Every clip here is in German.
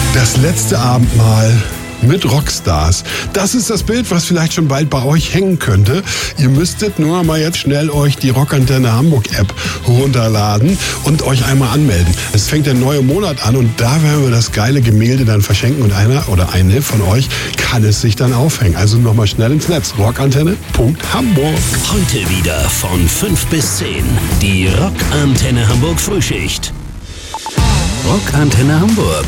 Das letzte Abendmahl mit Rockstars. Das ist das Bild, was vielleicht schon bald bei euch hängen könnte. Ihr müsstet nur mal jetzt schnell euch die Rockantenne Hamburg App runterladen und euch einmal anmelden. Es fängt der neue Monat an und da werden wir das geile Gemälde dann verschenken und einer oder eine von euch kann es sich dann aufhängen. Also nochmal schnell ins Netz. Rockantenne.hamburg. Heute wieder von 5 bis 10. Die Rockantenne Hamburg Frühschicht. Rockantenne Hamburg.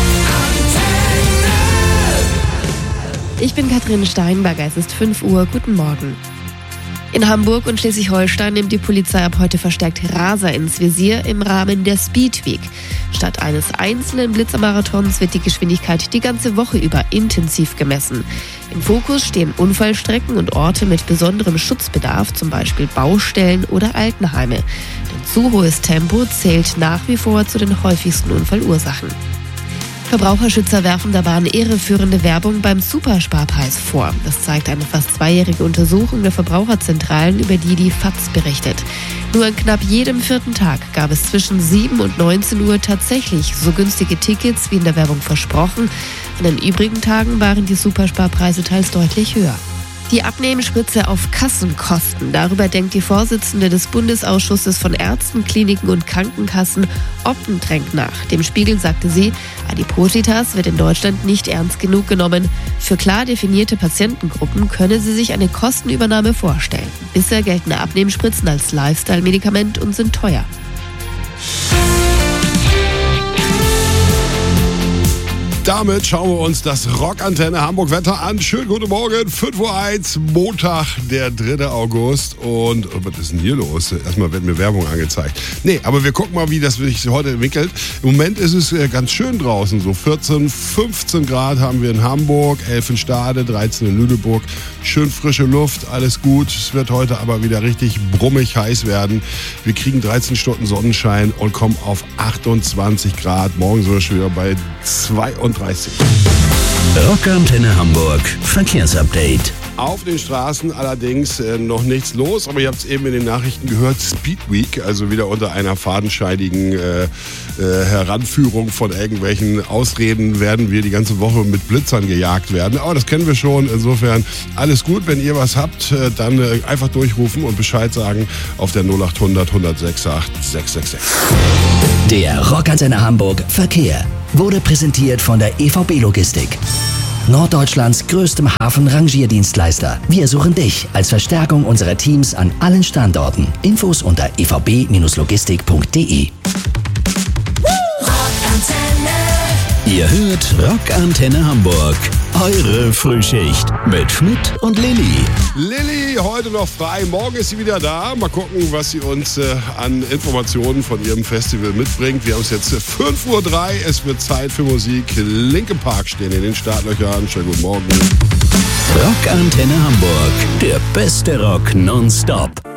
Ich bin Katrin Steinberger, es ist 5 Uhr, guten Morgen. In Hamburg und Schleswig-Holstein nimmt die Polizei ab heute verstärkt Raser ins Visier im Rahmen der Speed Week. Statt eines einzelnen Blitzermarathons wird die Geschwindigkeit die ganze Woche über intensiv gemessen. Im Fokus stehen Unfallstrecken und Orte mit besonderem Schutzbedarf, zum Beispiel Baustellen oder Altenheime. Denn zu hohes Tempo zählt nach wie vor zu den häufigsten Unfallursachen. Verbraucherschützer werfen der Bahn irreführende Werbung beim Supersparpreis vor. Das zeigt eine fast 2-jährige Untersuchung der Verbraucherzentralen, über die FAZ berichtet. Nur an knapp jedem 4. Tag gab es zwischen 7 und 19 Uhr tatsächlich so günstige Tickets wie in der Werbung versprochen. An den übrigen Tagen waren die Supersparpreise teils deutlich höher. Die Abnehmspritze auf Kassenkosten. Darüber denkt die Vorsitzende des Bundesausschusses von Ärzten, Kliniken und Krankenkassen, Optentränk, nach. Dem Spiegel sagte sie, Adipositas wird in Deutschland nicht ernst genug genommen. Für klar definierte Patientengruppen könne sie sich eine Kostenübernahme vorstellen. Bisher gelten Abnehmspritzen als Lifestyle-Medikament und sind teuer. Damit schauen wir uns das Rockantenne Hamburg Wetter an. Schönen guten Morgen, 5:01 Uhr, Montag, der 3. August. Und was ist denn hier los? Erstmal wird mir Werbung angezeigt. Nee, aber wir gucken mal, wie das sich heute entwickelt. Im Moment ist es ganz schön draußen. So 14, 15 Grad haben wir in Hamburg, 11 in Stade, 13 in Lüneburg. Schön frische Luft, alles gut. Es wird heute aber wieder richtig brummig heiß werden. Wir kriegen 13 Stunden Sonnenschein und kommen auf 28 Grad. Morgen sind wir schon wieder bei 32. Rockantenne Hamburg Verkehrsupdate. Auf den Straßen allerdings noch nichts los, aber ihr habt es eben in den Nachrichten gehört, Speed Week, also wieder unter einer fadenscheidigen Heranführung von irgendwelchen Ausreden werden wir die ganze Woche mit Blitzern gejagt werden. Aber das kennen wir schon, insofern alles gut. Wenn ihr was habt, dann einfach durchrufen und Bescheid sagen auf der 0800 106 666. Der Rockantenne Hamburg Verkehr wurde präsentiert von der EVB Logistik. Norddeutschlands größtem Hafenrangierdienstleister. Wir suchen dich als Verstärkung unserer Teams an allen Standorten. Infos unter evb-logistik.de. Ihr hört Rockantenne Hamburg. Eure Frühschicht mit Schmidt und Lilly. Lilly, heute noch frei. Morgen ist sie wieder da. Mal gucken, was sie uns an Informationen von ihrem Festival mitbringt. Wir haben es jetzt 5:03 Uhr. Es wird Zeit für Musik. Linkin Park stehen in den Startlöchern. Schönen guten Morgen. Rockantenne Hamburg. Der beste Rock nonstop.